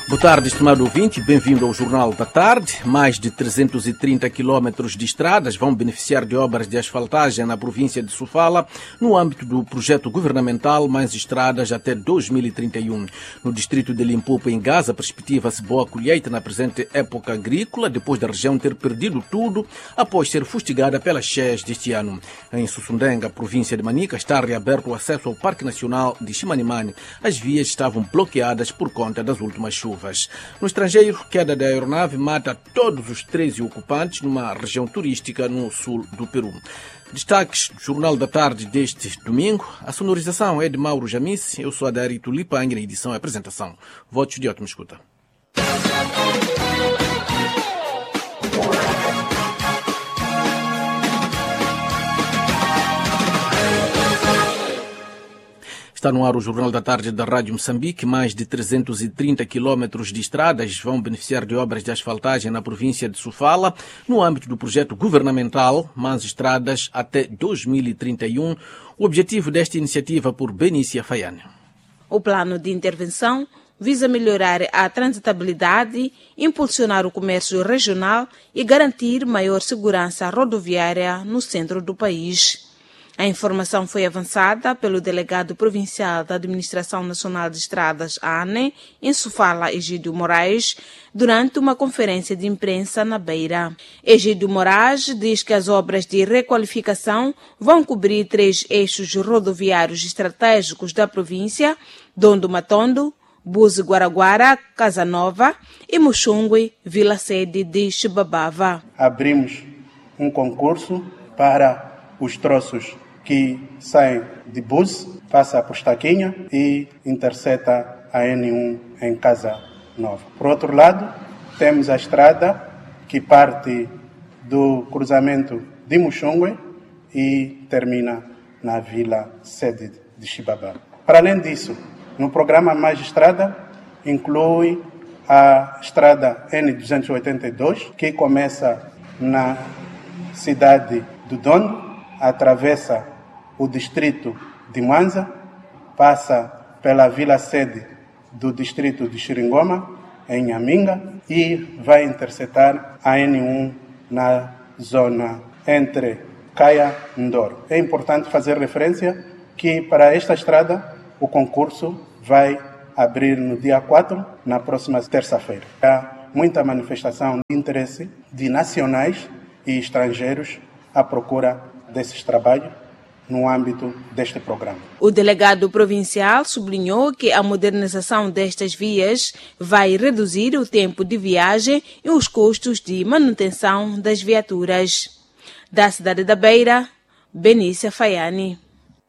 Boa tarde, estimado ouvinte, bem-vindo ao Jornal da Tarde. Mais de 330 quilómetros de estradas vão beneficiar de obras de asfaltagem na província de Sofala, no âmbito do projeto governamental Mais Estradas até 2031. No distrito de Limpopo, em Gaza, perspectiva-se boa colheita na presente época agrícola, depois da região ter perdido tudo após ser fustigada pelas cheias deste ano. Em Sussundenga, província de Manica, está reaberto o acesso ao Parque Nacional de Chimanimani. As vias estavam bloqueadas por conta das últimas chuvas. No estrangeiro, queda da aeronave mata todos os 13 ocupantes numa região turística no sul do Peru. Destaques do Jornal da Tarde deste domingo. A sonorização é de Mauro Jamice. Eu sou Adarito Lipangue, na edição e apresentação. Votos de ótima escuta. Está no ar o Jornal da Tarde da Rádio Moçambique. Mais de 330 quilómetros de estradas vão beneficiar de obras de asfaltagem na província de Sofala, no âmbito do projeto governamental Mais Estradas até 2031. O objetivo desta iniciativa por Benícia Faiane. O plano de intervenção visa melhorar a transitabilidade, impulsionar o comércio regional e garantir maior segurança rodoviária no centro do país. A informação foi avançada pelo delegado provincial da Administração Nacional de Estradas, ANE, em Sofala, Egídio Moraes, durante uma conferência de imprensa na Beira. Egídio Moraes diz que as obras de requalificação vão cobrir 3 eixos rodoviários estratégicos da província: Dondo Matondo, Buzi Guaraguara, Casa Nova e Muxungwe, Vila Sede de Xibabava. Abrimos um concurso para os troços que saem de Buzi, passa por Estaquinha e intercepta a N1 em Casa Nova. Por outro lado, temos a estrada que parte do cruzamento de Muxungwe e termina na Vila Sede de Xibabá. Para além disso, no programa Mais Estrada, inclui a estrada N282, que começa na cidade do Dondo, atravessa o distrito de Mwanza, passa pela vila sede do distrito de Xiringoma, em Nhaminga, e vai interceptar a N1 na zona entre Caia e Ndoro. É importante fazer referência que para esta estrada o concurso vai abrir no dia 4, na próxima terça-feira. Há muita manifestação de interesse de nacionais e estrangeiros à procura desses trabalhos no âmbito deste programa. O delegado provincial sublinhou que a modernização destas vias vai reduzir o tempo de viagem e os custos de manutenção das viaturas. Da cidade da Beira, Benícia Faiane.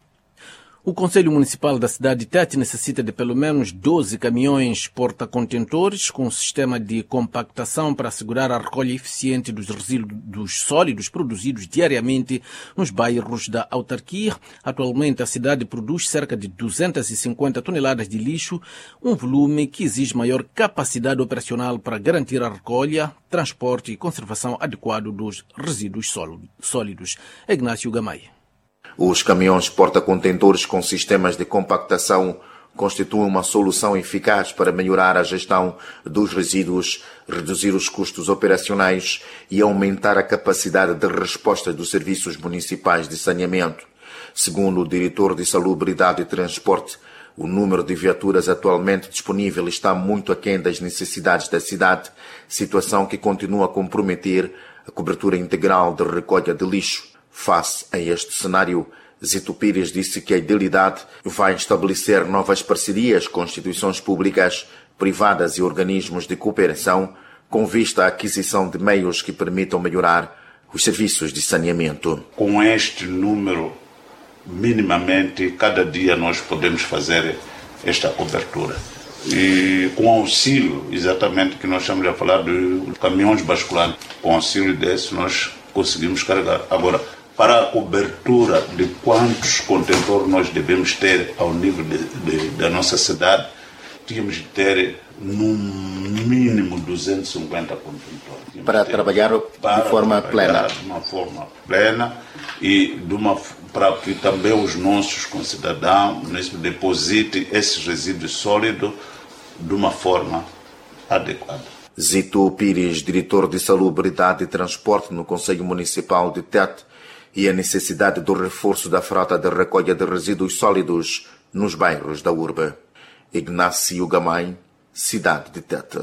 O Conselho Municipal da cidade de Tete necessita de pelo menos 12 caminhões porta-contentores com sistema de compactação para assegurar a recolha eficiente dos resíduos sólidos produzidos diariamente nos bairros da autarquia. Atualmente, a cidade produz cerca de 250 toneladas de lixo, um volume que exige maior capacidade operacional para garantir a recolha, transporte e conservação adequado dos resíduos sólidos. Ignácio Gamay. Os caminhões porta-contentores com sistemas de compactação constituem uma solução eficaz para melhorar a gestão dos resíduos, reduzir os custos operacionais e aumentar a capacidade de resposta dos serviços municipais de saneamento. Segundo o diretor de Salubridade e Transporte, o número de viaturas atualmente disponível está muito aquém das necessidades da cidade, situação que continua a comprometer a cobertura integral de recolha de lixo. Face a este cenário, Zito Pires disse que a Idilidade vai estabelecer novas parcerias com instituições públicas, privadas e organismos de cooperação, com vista à aquisição de meios que permitam melhorar os serviços de saneamento. Com este número, minimamente, cada dia nós podemos fazer esta cobertura. E com auxílio, exatamente, que nós estamos a falar de caminhões basculantes, com auxílio desse nós conseguimos carregar. Agora, para a cobertura de quantos contentores nós devemos ter ao nível da nossa cidade, tínhamos de ter no mínimo 250 contentores. Para trabalhar de forma plena. De uma forma plena e para que também os nossos concidadãos depositem esses resíduos sólidos de uma forma adequada. Zito Pires, diretor de Salubridade e Transporte no Conselho Municipal de Tete, e a necessidade do reforço da frota de recolha de resíduos sólidos nos bairros da urbe. Ignácio Gamay, cidade de Tete.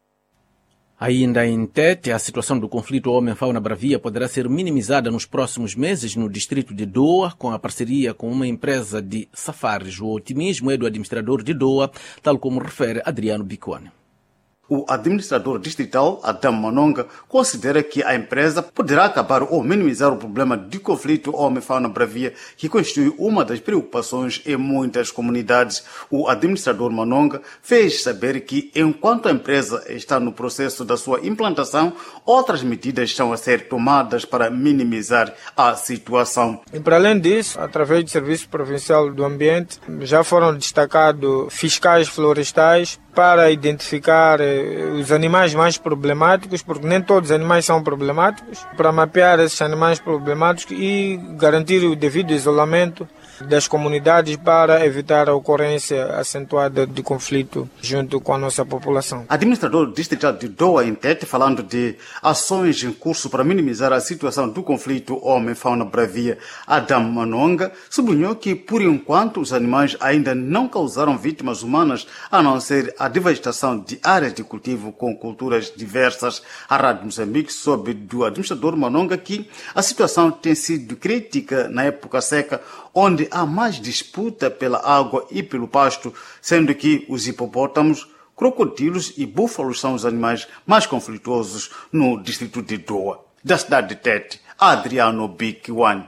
Ainda em Tete, a situação do conflito homem-fauna bravia poderá ser minimizada nos próximos meses no distrito de Doa, com a parceria com uma empresa de safaris. O otimismo é do administrador de Doa, tal como refere Adriano Bicone. O administrador distrital, Adam Manonga, considera que a empresa poderá acabar ou minimizar o problema de conflito homem-fauna bravia, que constitui uma das preocupações em muitas comunidades. O administrador Manonga fez saber que, enquanto a empresa está no processo da sua implantação, outras medidas estão a ser tomadas para minimizar a situação. E para além disso, através do Serviço Provincial do Ambiente, já foram destacados fiscais florestais para identificar os animais mais problemáticos, porque nem todos os animais são problemáticos, para mapear esses animais problemáticos e garantir o devido isolamento das comunidades para evitar a ocorrência acentuada de conflito junto com a nossa população. Administrador distrital de Doa, em Tete, falando de ações em curso para minimizar a situação do conflito homem-fauna bravia, Adam Manonga sublinhou que, por enquanto, os animais ainda não causaram vítimas humanas, a não ser a devastação de áreas de cultivo com culturas diversas. A Rádio Moçambique soube do administrador Manonga que a situação tem sido crítica na época seca, onde há mais disputa pela água e pelo pasto, sendo que os hipopótamos, crocodilos e búfalos são os animais mais conflituosos no distrito de Doa. Da cidade de Tete, Adriano Bicone.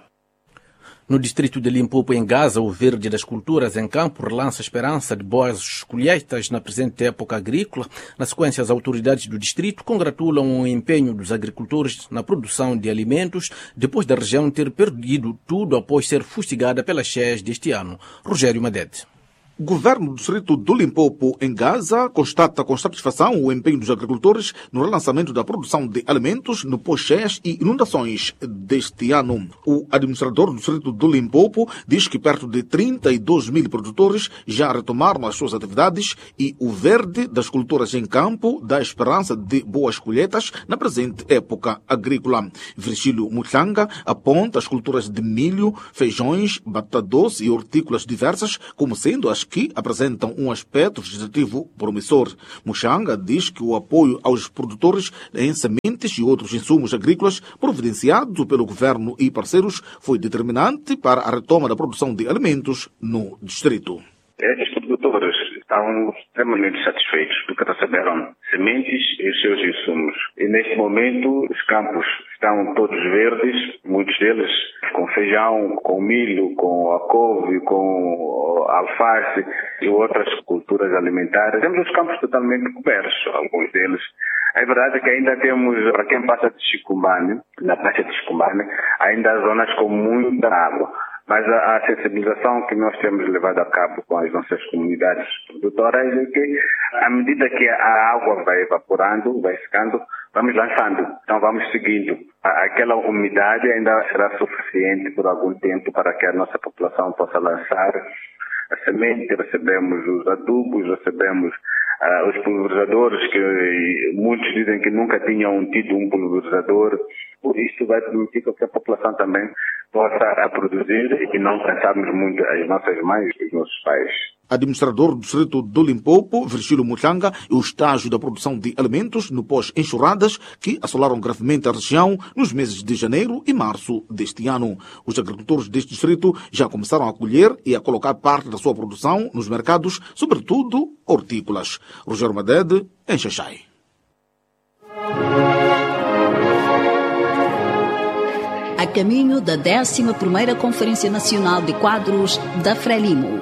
No distrito de Limpopo, em Gaza, o Verde das Culturas em Campo relança a esperança de boas colheitas na presente época agrícola. Na sequência, as autoridades do distrito congratulam o empenho dos agricultores na produção de alimentos, depois da região ter perdido tudo após ser fustigada pelas cheias deste ano. Rogério Madede. O governo do distrito do Limpopo, em Gaza, constata com satisfação o empenho dos agricultores no relançamento da produção de alimentos no pós-cheias e inundações deste ano. O administrador do distrito do Limpopo diz que perto de 32 mil produtores já retomaram as suas atividades e o Verde das Culturas em Campo dá esperança de boas colheitas na presente época agrícola. Virgílio Mutlanga aponta as culturas de milho, feijões, batata doce e hortícolas diversas como sendo as que apresentam um aspecto vegetativo promissor. Muxanga diz que o apoio aos produtores em sementes e outros insumos agrícolas providenciado pelo governo e parceiros foi determinante para a retoma da produção de alimentos no distrito. Estes produtores estão extremamente satisfeitos porque receberam sementes e os seus insumos. E neste momento os campos estão todos verdes, muitos deles com feijão, com milho, com a couve, com alface e outras culturas alimentares. Temos os campos totalmente cobertos, alguns deles. É verdade que ainda temos, para quem passa de Chicumbane, na praça de Chicumbane, ainda há zonas com muita água. Mas a sensibilização que nós temos levado a cabo com as nossas comunidades produtoras é que, à medida que a água vai evaporando, vai secando, vamos lançando. Então vamos seguindo. Aquela umidade ainda será suficiente por algum tempo para que a nossa população possa lançar a semente. Recebemos os adubos, recebemos os pulverizadores, que muitos dizem que nunca tinham tido um pulverizador. Por isso vai permitir que a população também possa a produzir e não cansarmos muito as nossas mães e os nossos pais. Administrador do distrito do Limpopo, Virgílio Mutlanga, e o estágio da produção de alimentos no pós-enxurradas que assolaram gravemente a região nos meses de janeiro e março deste ano. Os agricultores deste distrito já começaram a colher e a colocar parte da sua produção nos mercados, sobretudo hortícolas. Rogério Madede, em Xaxai. A caminho da 11ª Conferência Nacional de Quadros da Frelimo.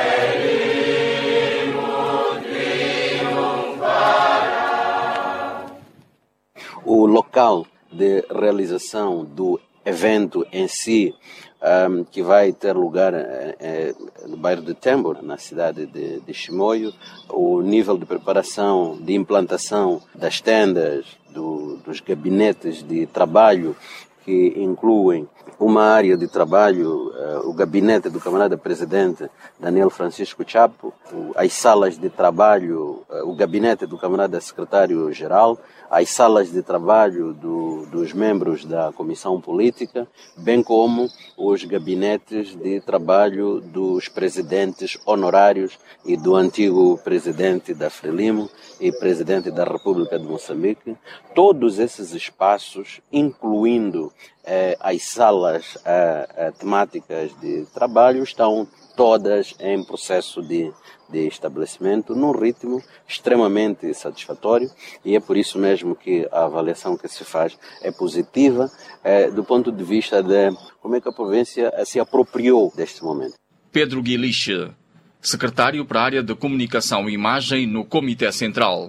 O local de realização do evento em si, que vai ter lugar no bairro de Tembo, na cidade de Chimoio, o nível de preparação, de implantação das tendas, dos gabinetes de trabalho, que incluem uma área de trabalho, o gabinete do camarada presidente Daniel Francisco Chapo, as salas de trabalho, o gabinete do camarada secretário-geral, as salas de trabalho dos membros da comissão política, bem como os gabinetes de trabalho dos presidentes honorários e do antigo presidente da Frelimo e presidente da República de Moçambique. Todos esses espaços, incluindo as salas temáticas de trabalho, estão todas em processo de estabelecimento num ritmo extremamente satisfatório, e é por isso mesmo que a avaliação que se faz é positiva do ponto de vista de como é que a província se apropriou deste momento. Pedro Guiliche, secretário para a área de comunicação e imagem no Comitê Central.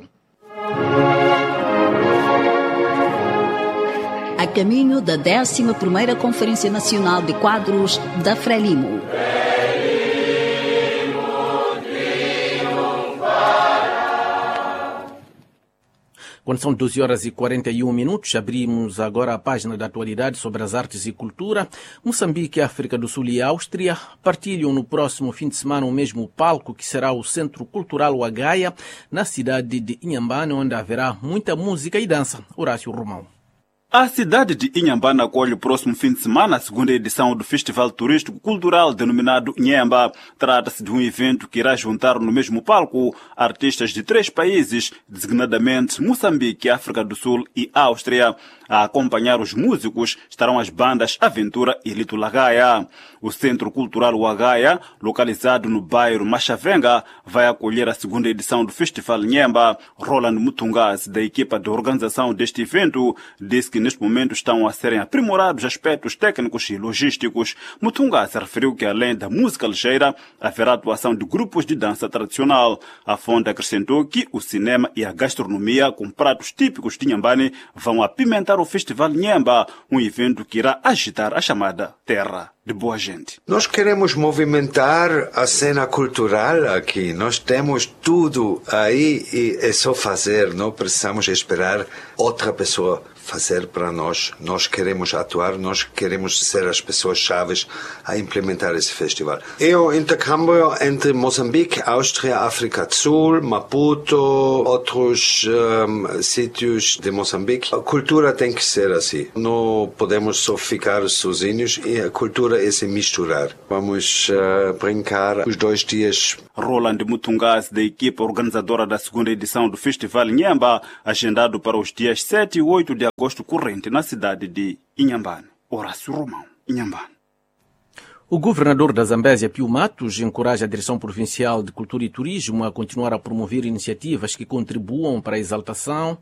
A caminho da 11ª Conferência Nacional de Quadros da Frelimo. Quando são 12 horas e 41 minutos, abrimos agora a página da atualidade sobre as artes e cultura. Moçambique, África do Sul e Áustria partilham no próximo fim de semana o mesmo palco que será o Centro Cultural Wagaia, na cidade de Inhambane, onde haverá muita música e dança. Horácio Romão. A cidade de Inhambane acolhe o próximo fim de semana a segunda edição do Festival Turístico Cultural denominado Inhamba. Trata-se de um evento que irá juntar no mesmo palco artistas de 3 países, designadamente Moçambique, África do Sul e Áustria. A acompanhar os músicos estarão as bandas Aventura e Lito Lagaia. O Centro Cultural Wagaia, localizado no bairro Machavenga, vai acolher a segunda edição do Festival Inhamba. Roland Mutungaz, da equipa de organização deste evento, disse que neste momento estão a serem aprimorados aspectos técnicos e logísticos. Mutungaz referiu que, além da música ligeira, haverá atuação de grupos de dança tradicional. A fonte acrescentou que o cinema e a gastronomia, com pratos típicos de Inhambane, vão apimentar o Festival Inhamba, um evento que irá agitar a chamada Terra de Boa Gente. Nós queremos movimentar a cena cultural aqui. Nós temos tudo aí e é só fazer. Não precisamos esperar outra pessoa fazer para nós. Nós queremos atuar, nós queremos ser as pessoas chaves a implementar esse festival. É o intercâmbio entre Moçambique, Áustria, África do Sul, Maputo, outros sítios de Moçambique. A cultura tem que ser assim. Não podemos só ficar sozinhos e a cultura é se misturar. Vamos brincar os 2 dias. Roland Mutungaz, da equipa organizadora da segunda edição do Festival Inhamba, agendado para os dias 7 e 8 de agosto corrente na cidade de Inhambane. Horácio Romão, Inhambane. O governador da Zambésia, Pio Matos, encoraja a Direção Provincial de Cultura e Turismo a continuar a promover iniciativas que contribuam para a exaltação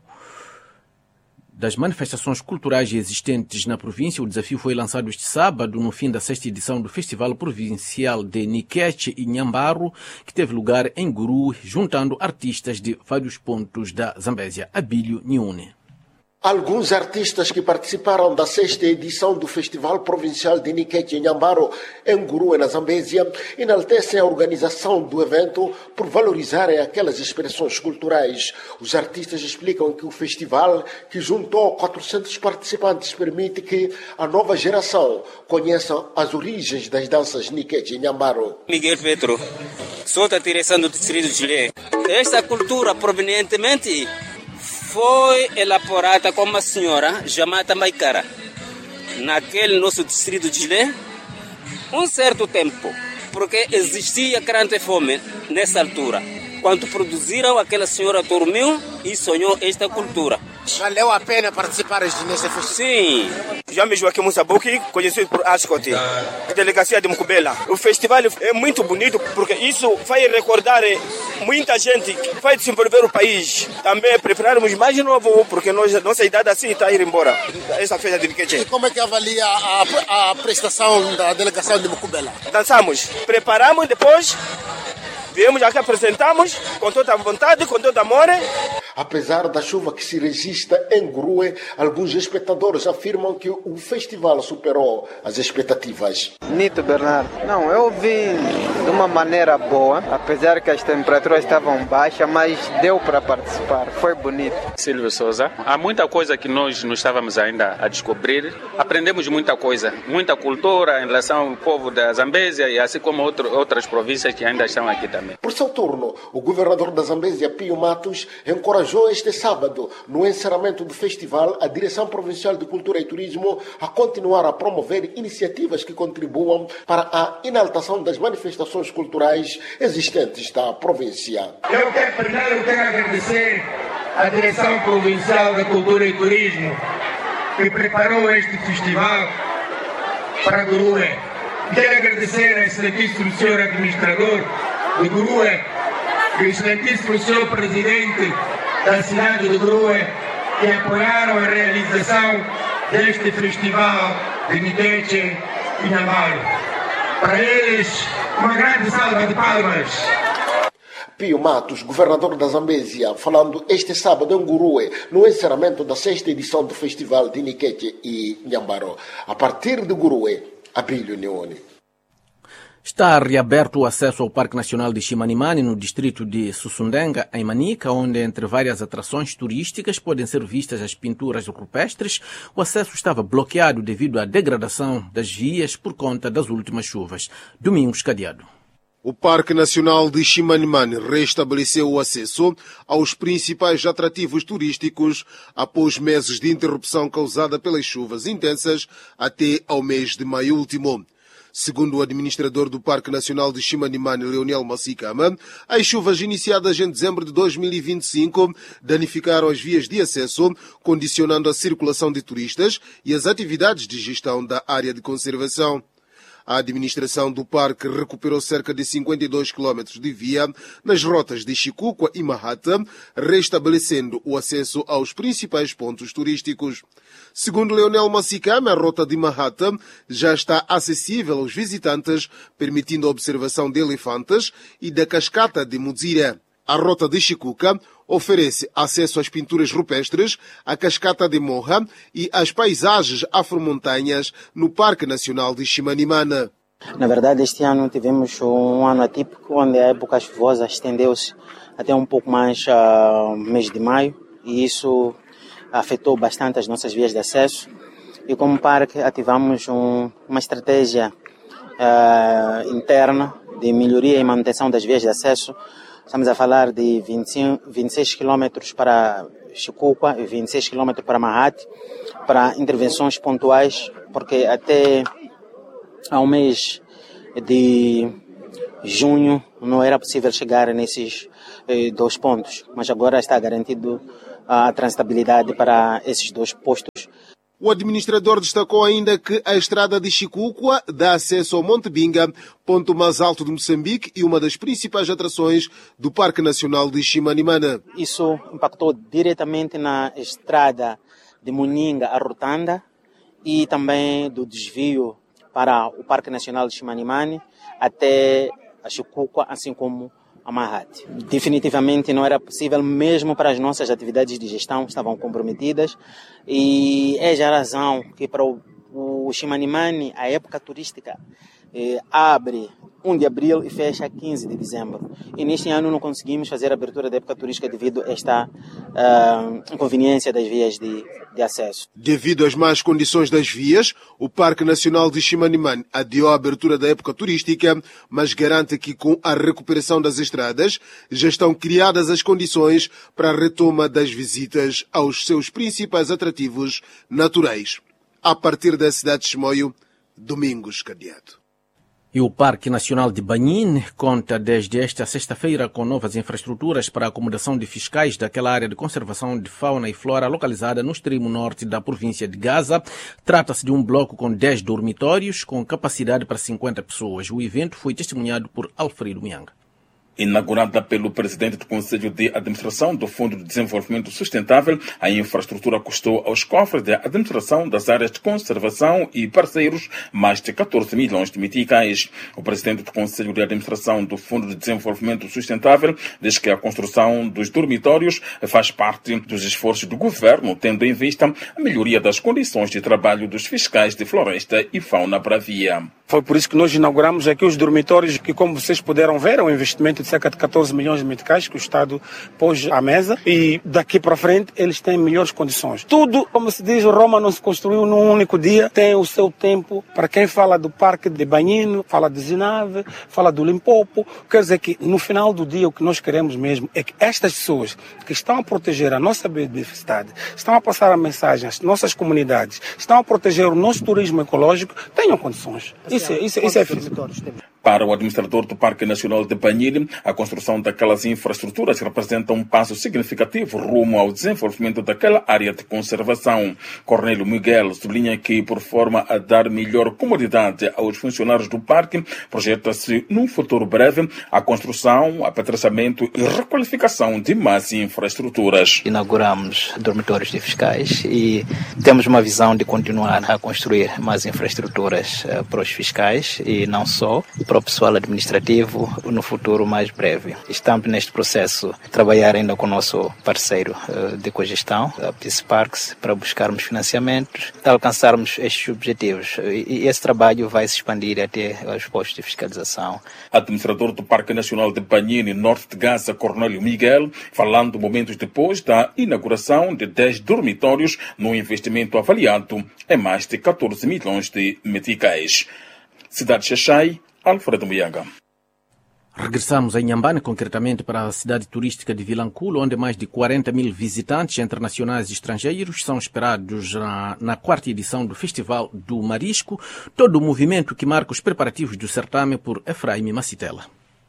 das manifestações culturais existentes na província. O desafio foi lançado este sábado, no fim da 6ª edição do Festival Provincial de Niquete e Nhambaro, que teve lugar em Guru, juntando artistas de vários pontos da Zambésia. Abílio Niune. Alguns artistas que participaram da 6ª edição do Festival Provincial de Niquete e Nhambaro em Guru, na Zambésia, enaltecem a organização do evento por valorizarem aquelas expressões culturais. Os artistas explicam que o festival, que juntou 400 participantes, permite que a nova geração conheça as origens das danças Niquete e Nhambaro. Miguel Pedro, sou da direção do Distrito de Chile. Esta cultura provenientemente foi elaborada com uma senhora chamada Maicara, naquele nosso distrito de Chile, um certo tempo, porque existia grande fome nessa altura. Quando produziram, aquela senhora dormiu e sonhou esta cultura. Valeu a pena participar nesse festival? Sim. Chamo-me Joaquim Musabuki, conhecido por Ascoti, delegacia de Mukubela. O festival é muito bonito porque isso vai recordar muita gente que vai desenvolver o país. Também prepararmos mais novo porque nossa idade assim está a ir embora. Essa festa de Niquete. E como é que avalia a prestação da delegação de Mukubela? Dançamos, preparamos, depois viemos aqui, apresentamos com toda a vontade, com todo amor. Apesar da chuva que se registra em Gurue, alguns espectadores afirmam que o festival superou as expectativas. Nito Bernardo, não, eu vi de uma maneira boa, apesar que as temperaturas estavam baixas, mas deu para participar, foi bonito. Silvio Souza, há muita coisa que nós não estávamos ainda a descobrir, aprendemos muita coisa, muita cultura em relação ao povo da Zambésia e assim como outras províncias que ainda estão aqui também. Por seu turno, o governador da Zambésia, Pio Matos, encorajou este sábado, no encerramento do festival, a Direção Provincial de Cultura e Turismo a continuar a promover iniciativas que contribuam para a enaltação das manifestações culturais existentes da província. Eu quero agradecer à Direção Provincial da Cultura e Turismo que preparou este festival para Gurue. Quero agradecer ao excelentíssimo senhor administrador de Gurue, ao excelentíssimo senhor presidente da cidade de Gurue, que apoiaram a realização deste festival de Niteche e Nhambaro. Para eles, uma grande salva de palmas. Pio Matos, governador da Zambésia, falando este sábado em Gurue, no encerramento da 6ª edição do Festival de Niteche e Nhambaro. A partir de Gurue, Abílio Neone. Está reaberto o acesso ao Parque Nacional de Chimanimani, no distrito de Sussundenga, em Manica, onde, entre várias atrações turísticas, podem ser vistas as pinturas rupestres. O acesso estava bloqueado devido à degradação das vias por conta das últimas chuvas. Domingos Cadeado. O Parque Nacional de Chimanimani restabeleceu o acesso aos principais atrativos turísticos após meses de interrupção causada pelas chuvas intensas até ao mês de maio último. Segundo o administrador do Parque Nacional de Chimanimani, Leonel Massikama, as chuvas iniciadas em dezembro de 2025 danificaram as vias de acesso, condicionando a circulação de turistas e as atividades de gestão da área de conservação. A administração do parque recuperou cerca de 52 quilômetros de via nas rotas de Chikuqua e Mahata, restabelecendo o acesso aos principais pontos turísticos. Segundo Leonel Massikama, a rota de Mahata já está acessível aos visitantes, permitindo a observação de elefantes e da cascata de Muzira. A rota de Chikuqua oferece acesso às pinturas rupestres, à cascata de Moha e às paisagens afromontanhas no Parque Nacional de Chimanimani. Na verdade, este ano tivemos um ano atípico, onde a época chuvosa estendeu-se até um pouco mais ao mês de maio, e isso afetou bastante as nossas vias de acesso. E como parque ativamos uma estratégia interna de melhoria e manutenção das vias de acesso. Estamos a falar de 26 km para Chikuqua e 26 km para Mahate, para intervenções pontuais, porque até ao mês de junho não era possível chegar nesses 2 pontos, mas agora está garantido a transitabilidade para esses 2 postos. O administrador destacou ainda que a estrada de Chikuqua dá acesso ao Monte Binga, ponto mais alto de Moçambique e uma das principais atrações do Parque Nacional de Chimanimani. Isso impactou diretamente na estrada de Muninga a Rotanda e também do desvio para o Parque Nacional de Chimanimani até a Chikuqua, assim como a Mahate. Definitivamente não era possível, mesmo para as nossas atividades de gestão estavam comprometidas, e é a razão que para o Chimanimani a época turística abre 1 de abril e fecha 15 de dezembro. E neste ano não conseguimos fazer a abertura da época turística devido a esta inconveniência das vias de acesso. Devido às más condições das vias, o Parque Nacional de Chimanimani adiou a abertura da época turística, mas garante que com a recuperação das estradas já estão criadas as condições para a retoma das visitas aos seus principais atrativos naturais. A partir da cidade de Chimoio, Domingos Cadeado. E o Parque Nacional de Banhin conta desde esta sexta-feira com novas infraestruturas para a acomodação de fiscais daquela área de conservação de fauna e flora localizada no extremo norte da província de Gaza. Trata-se de um bloco com 10 dormitórios com capacidade para 50 pessoas. O evento foi testemunhado por Alfredo Mianga. Inaugurada pelo presidente do Conselho de Administração do Fundo de Desenvolvimento Sustentável, a infraestrutura custou aos cofres da administração das áreas de conservação e parceiros mais de 14 milhões de meticais. O presidente do Conselho de Administração do Fundo de Desenvolvimento Sustentável diz que a construção dos dormitórios faz parte dos esforços do governo, tendo em vista a melhoria das condições de trabalho dos fiscais de floresta e fauna bravia. Foi por isso que nós inauguramos aqui os dormitórios, que, como vocês puderam ver, é um investimento de cerca de 14 milhões de meticais que o Estado pôs à mesa, e daqui para frente eles têm melhores condições. Tudo, como se diz, Roma não se construiu num único dia, tem o seu tempo. Para quem fala do Parque de Banhino, fala de Zinave, fala do Limpopo, quer dizer que no final do dia o que nós queremos mesmo é que estas pessoas que estão a proteger a nossa biodiversidade, estão a passar a mensagem às nossas comunidades, estão a proteger o nosso turismo ecológico, tenham condições. Isso é feito. Para o administrador do Parque Nacional de Banhil, a construção daquelas infraestruturas representa um passo significativo rumo ao desenvolvimento daquela área de conservação. Cornélio Miguel sublinha que, por forma a dar melhor comodidade aos funcionários do parque, projeta-se num futuro breve a construção, apetrechamento e requalificação de mais infraestruturas. Inauguramos dormitórios de fiscais e temos uma visão de continuar a construir mais infraestruturas para os fiscais e não só, para o pessoal administrativo no futuro mais breve. Estamos neste processo de trabalhar ainda com o nosso parceiro de cogestão, a Peace Parks, para buscarmos financiamentos, alcançarmos estes objetivos. E esse trabalho vai se expandir até aos postos de fiscalização. Administrador do Parque Nacional de Banhine, Norte de Gaza, Cornélio Miguel, falando momentos depois da inauguração de 10 dormitórios num investimento avaliado em mais de 14 milhões de meticais. Cidade Xaxai, Alfredo Miaga. Regressamos a Inhambane, concretamente para a cidade turística de Vilanculo, onde mais de 40 mil visitantes internacionais e estrangeiros são esperados na quarta edição do Festival do Marisco, todo o movimento que marca os preparativos do certame por Efraim Macitela.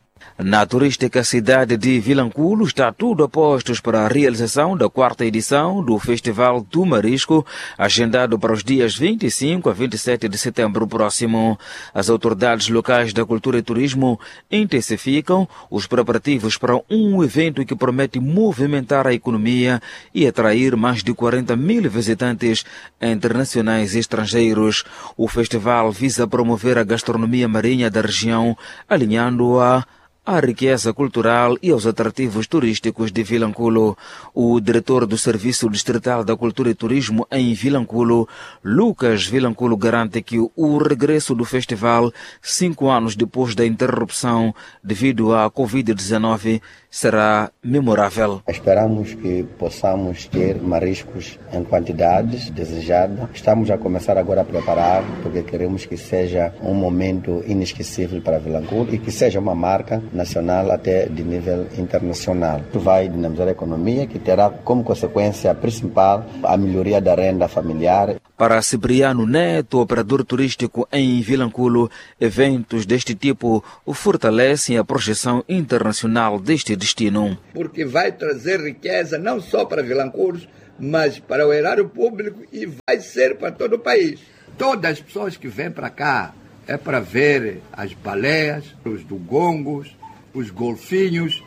Na turística cidade de Vilanculo está tudo a postos para a realização da quarta edição do Festival do Marisco, agendado para os dias 25 a 27 de setembro próximo. As autoridades locais da cultura e turismo intensificam os preparativos para um evento que promete movimentar a economia e atrair mais de 40 mil visitantes internacionais e estrangeiros. O festival visa promover a gastronomia marinha da região, alinhando-a à riqueza cultural e aos atrativos turísticos de Vilanculo. O diretor do Serviço Distrital da Cultura e Turismo em Vilanculo, Lucas Vilanculo, garante que o regresso do festival, 5 anos depois da interrupção devido à Covid-19, será memorável. Esperamos que possamos ter mariscos em quantidades desejadas. Estamos a começar agora a preparar, porque queremos que seja um momento inesquecível para Vilanculo e que seja uma marca nacional até de nível internacional. Isso vai dinamizar a economia, que terá como consequência principal a melhoria da renda familiar. Para Cipriano Neto, operador turístico em Vilanculo, eventos deste tipo fortalecem a projeção internacional deste destino. Porque vai trazer riqueza não só para Vilanculo, mas para o erário público e vai ser para todo o país. Todas as pessoas que vêm para cá é para ver as baleias, os dugongos, os golfinhos.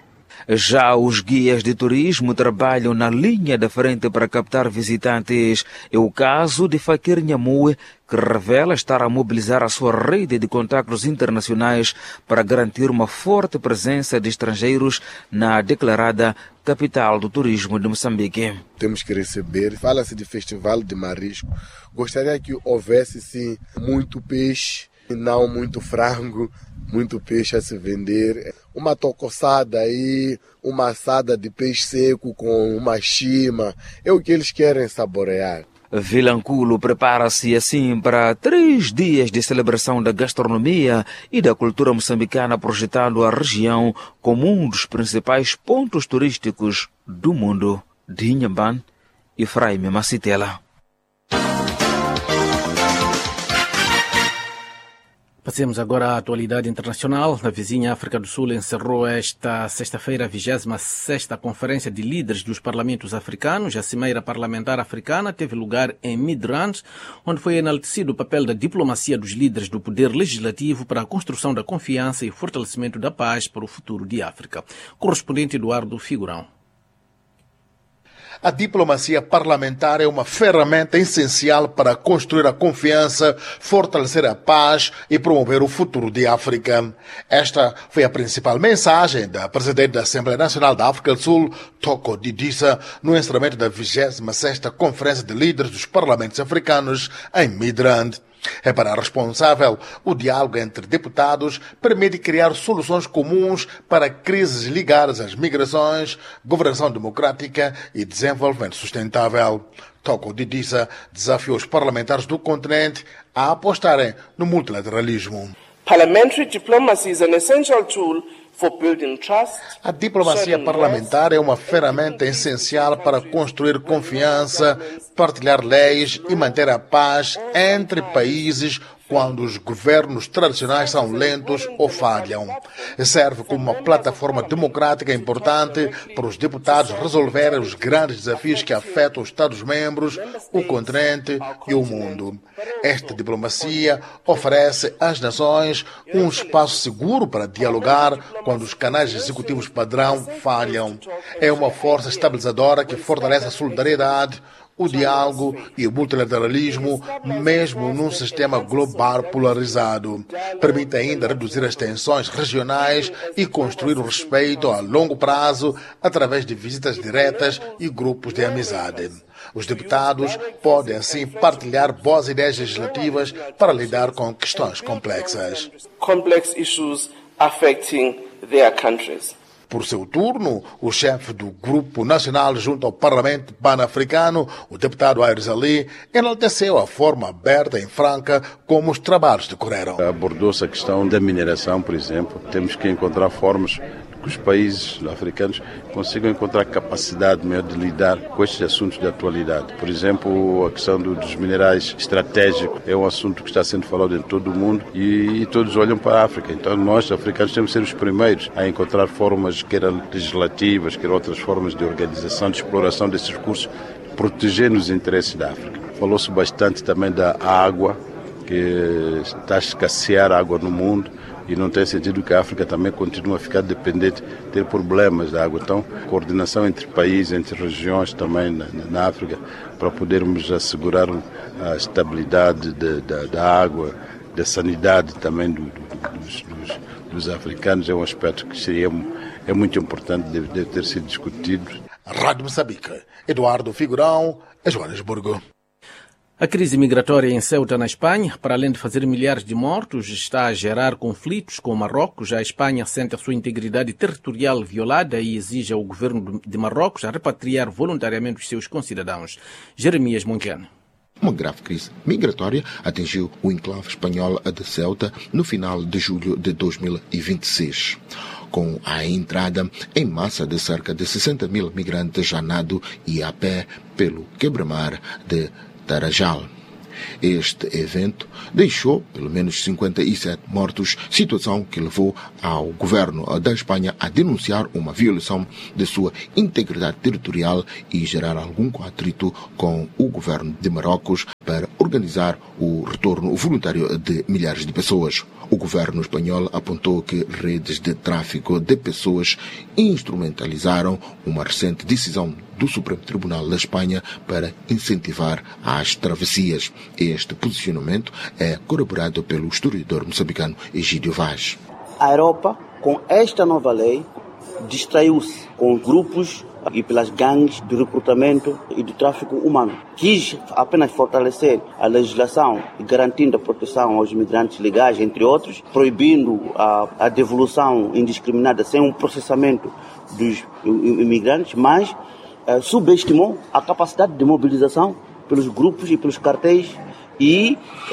Já os guias de turismo trabalham na linha da frente para captar visitantes. É o caso de Fakir Nhamue, que revela estar a mobilizar a sua rede de contactos internacionais para garantir uma forte presença de estrangeiros na declarada capital do turismo de Moçambique. Temos que receber, fala-se de festival de marisco. Gostaria que houvesse sim muito peixe, não muito frango, muito peixe a se vender. Uma tocoçada aí, uma assada de peixe seco com uma chima, é o que eles querem saborear. Vilanculo prepara-se assim para 3 dias de celebração da gastronomia e da cultura moçambicana, projetando a região como um dos principais pontos turísticos do mundo. De Inhambane, Efraim Macitela. Passemos agora à atualidade internacional. A vizinha África do Sul encerrou esta sexta-feira a 26ª Conferência de Líderes dos Parlamentos Africanos. A Cimeira Parlamentar Africana teve lugar em Midrand, onde foi enaltecido o papel da diplomacia dos líderes do poder legislativo para a construção da confiança e fortalecimento da paz para o futuro de África. Correspondente Eduardo Figurão. A diplomacia parlamentar é uma ferramenta essencial para construir a confiança, fortalecer a paz e promover o futuro de África. Esta foi a principal mensagem da presidente da Assembleia Nacional da África do Sul, Thoko Didisa, no encerramento da 26ª Conferência de Líderes dos Parlamentos Africanos em Midrand. É para a responsável, o diálogo entre deputados permite criar soluções comuns para crises ligadas às migrações, governação democrática e desenvolvimento sustentável. Thoko Didisa desafiou os parlamentares do continente a apostarem no multilateralismo. Parliamentary diplomacy is an essential tool for building trust. A diplomacia parlamentar é uma ferramenta essencial para construir confiança, partilhar leis e manter a paz entre países quando os governos tradicionais são lentos ou falham. Serve como uma plataforma democrática importante para os deputados resolverem os grandes desafios que afetam os Estados-membros, o continente e o mundo. Esta diplomacia oferece às nações um espaço seguro para dialogar quando os canais executivos padrão falham. É uma força estabilizadora que fortalece a solidariedade, o diálogo e o multilateralismo, mesmo num sistema global polarizado. Permite ainda reduzir as tensões regionais e construir o respeito a longo prazo através de visitas diretas e grupos de amizade. Os deputados podem, assim, partilhar boas ideias legislativas para lidar com questões complexas. Complex issues affecting their countries. Por seu turno, o chefe do Grupo Nacional junto ao Parlamento Pan-Africano, o deputado Aires Ali, enalteceu a forma aberta e franca como os trabalhos decorreram. Abordou-se a questão da mineração, por exemplo. Temos que encontrar formas que os países africanos consigam encontrar capacidade maior de lidar com estes assuntos de atualidade. Por exemplo, a questão dos minerais estratégicos é um assunto que está sendo falado em todo o mundo e todos olham para a África. Então nós, africanos, temos que ser os primeiros a encontrar formas, quer legislativas, quer outras formas de organização, de exploração desses recursos, protegendo os interesses da África. Falou-se bastante também da água, que está a escassear água no mundo. E não tem sentido que a África também continue a ficar dependente, ter problemas da água. Então, coordenação entre países, entre regiões também na África, para podermos assegurar a estabilidade da água, da sanidade também dos africanos, é um aspecto que é muito importante, deve ter sido discutido. Rádio Moçambique, Eduardo Figurão, Joanesburgo. A crise migratória em Ceuta, na Espanha, para além de fazer milhares de mortos, está a gerar conflitos com Marrocos. A Espanha sente a sua integridade territorial violada e exige ao governo de Marrocos a repatriar voluntariamente os seus concidadãos. Jeremias Montiano. Uma grave crise migratória atingiu o enclave espanhol de Ceuta no final de julho de 2026. Com a entrada em massa de cerca de 60 mil migrantes a nado e a pé pelo quebra-mar de Tarajal. Este evento deixou pelo menos 57 mortos, situação que levou ao governo da Espanha a denunciar uma violação de sua integridade territorial e gerar algum atrito com o governo de Marrocos para organizar o retorno voluntário de milhares de pessoas. O governo espanhol apontou que redes de tráfico de pessoas instrumentalizaram uma recente decisão do Supremo Tribunal da Espanha para incentivar as travessias. Este posicionamento é corroborado pelo historiador moçambicano Egídio Vaz. A Europa, com esta nova lei, distraiu-se com grupos e pelas gangues de recrutamento e de tráfico humano. Quis apenas fortalecer a legislação e garantindo a proteção aos imigrantes legais, entre outros, proibindo a devolução indiscriminada sem um processamento dos imigrantes, mas subestimou a capacidade de mobilização pelos grupos e pelos cartéis e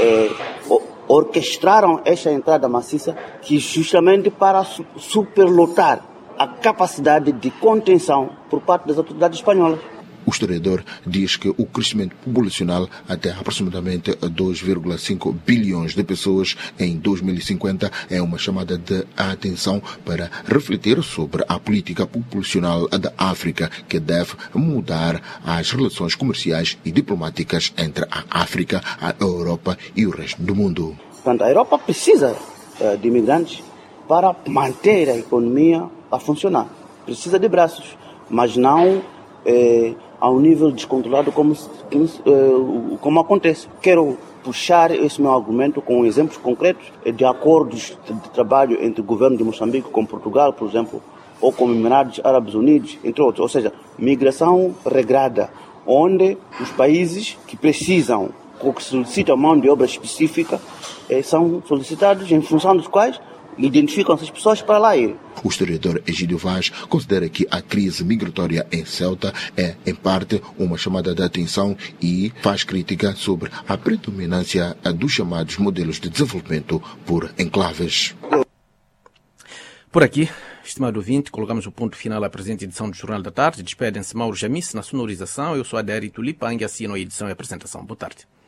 orquestraram esta entrada maciça que justamente para superlotar a capacidade de contenção por parte das autoridades espanholas. O historiador diz que o crescimento populacional até aproximadamente 2,5 bilhões de pessoas em 2050 é uma chamada de atenção para refletir sobre a política populacional da África, que deve mudar as relações comerciais e diplomáticas entre a África, a Europa e o resto do mundo. Portanto, a Europa precisa de imigrantes para manter a economia a funcionar. Precisa de braços, mas não ao nível descontrolado como acontece. Quero puxar esse meu argumento com exemplos concretos de acordos de trabalho entre o governo de Moçambique com Portugal, por exemplo, ou com Emirados Árabes Unidos, entre outros. Ou seja, migração regrada, onde os países que precisam ou que solicitam mão de obra específica são solicitados em função dos quais identificam essas pessoas para lá ir. O historiador Egídio Vaz considera que a crise migratória em Ceuta é, em parte, uma chamada de atenção e faz crítica sobre a predominância dos chamados modelos de desenvolvimento por enclaves. Por aqui, estimado ouvinte, colocamos o ponto final à presente edição do Jornal da Tarde. Despedem-se Mauro Jamice na sonorização. Eu sou Adérito Lipang e assino a edição e a apresentação. Boa tarde.